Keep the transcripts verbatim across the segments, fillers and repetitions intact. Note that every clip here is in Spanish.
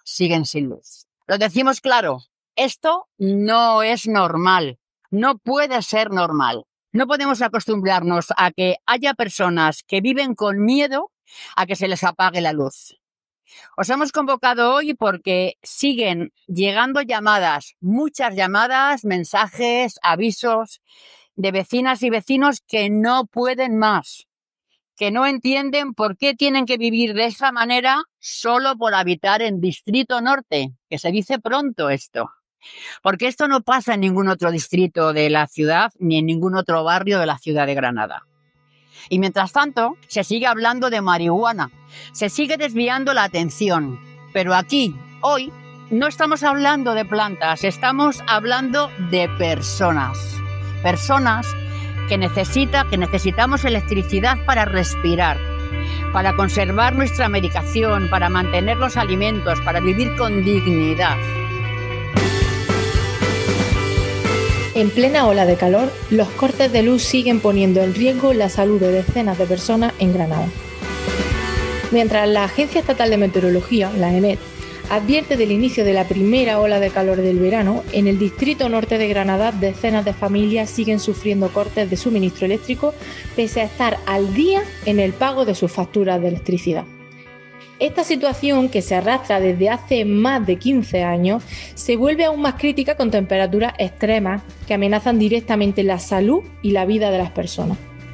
siguen sin luz. Lo decimos claro, esto no es normal, no puede ser normal. No podemos acostumbrarnos a que haya personas que viven con miedo a que se les apague la luz. Os hemos convocado hoy porque siguen llegando llamadas, muchas llamadas, mensajes, avisos de vecinas y vecinos que no pueden más, que no entienden por qué tienen que vivir de esa manera solo por habitar en Distrito Norte, que se dice pronto esto. Porque esto no pasa en ningún otro distrito de la ciudad ni en ningún otro barrio de la ciudad de Granada. Y mientras tanto, se sigue hablando de marihuana, se sigue desviando la atención. Pero aquí, hoy, no estamos hablando de plantas, estamos hablando de personas. Personas que, necesita, que necesitamos electricidad para respirar, para conservar nuestra medicación, para mantener los alimentos, para vivir con dignidad. En plena ola de calor, los cortes de luz siguen poniendo en riesgo la salud de decenas de personas en Granada. Mientras la Agencia Estatal de Meteorología, la EMET, advierte del inicio de la primera ola de calor del verano, en el Distrito Norte de Granada decenas de familias siguen sufriendo cortes de suministro eléctrico pese a estar al día en el pago de sus facturas de electricidad. Esta situación, que se arrastra desde hace más de quince años, se vuelve aún más crítica con temperaturas extremas que amenazan directamente la salud y la vida de las personas.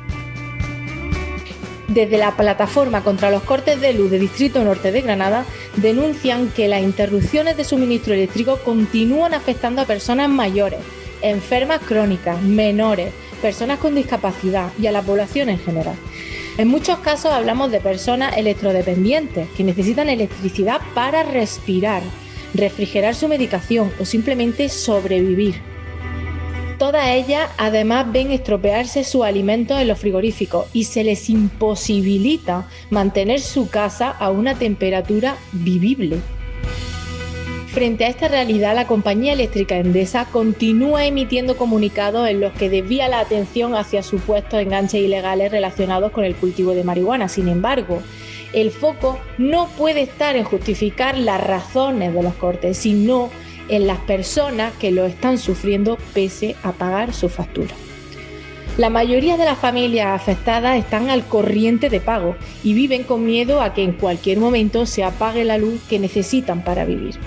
Desde la plataforma contra los cortes de luz de Distrito Norte de Granada denuncian que las interrupciones de suministro eléctrico continúan afectando a personas mayores, enfermas crónicas, menores, personas con discapacidad y a la población en general. En muchos casos hablamos de personas electrodependientes que necesitan electricidad para respirar, refrigerar su medicación o simplemente sobrevivir. Todas ellas además ven estropearse sus alimentos en los frigoríficos y se les imposibilita mantener su casa a una temperatura vivible. Frente a esta realidad, la compañía eléctrica Endesa continúa emitiendo comunicados en los que desvía la atención hacia supuestos enganches ilegales relacionados con el cultivo de marihuana. Sin embargo, el foco no puede estar en justificar las razones de los cortes, sino en las personas que lo están sufriendo pese a pagar su factura. La mayoría de las familias afectadas están al corriente de pago y viven con miedo a que en cualquier momento se apague la luz que necesitan para vivir.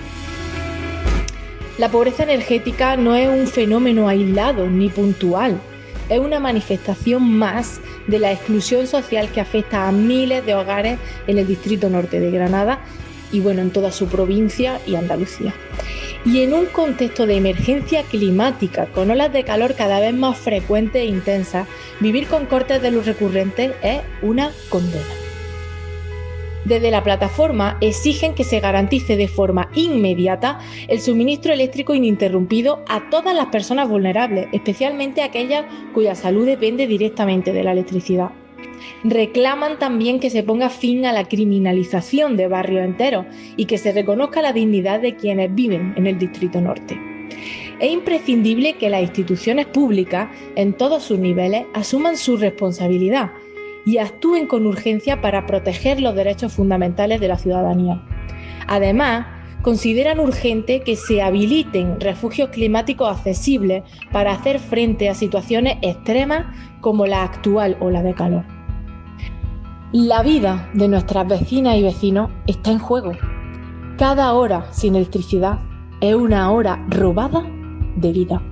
La pobreza energética no es un fenómeno aislado ni puntual, es una manifestación más de la exclusión social que afecta a miles de hogares en el Distrito Norte de Granada y bueno, en toda su provincia y Andalucía. Y en un contexto de emergencia climática, con olas de calor cada vez más frecuentes e intensas, vivir con cortes de luz recurrentes es una condena. Desde la plataforma exigen que se garantice de forma inmediata el suministro eléctrico ininterrumpido a todas las personas vulnerables, especialmente aquellas cuya salud depende directamente de la electricidad. Reclaman también que se ponga fin a la criminalización de barrios enteros y que se reconozca la dignidad de quienes viven en el Distrito Norte. Es imprescindible que las instituciones públicas, en todos sus niveles, asuman su responsabilidad y actúen con urgencia para proteger los derechos fundamentales de la ciudadanía. Además, consideran urgente que se habiliten refugios climáticos accesibles para hacer frente a situaciones extremas como la actual ola de calor. La vida de nuestras vecinas y vecinos está en juego. Cada hora sin electricidad es una hora robada de vida.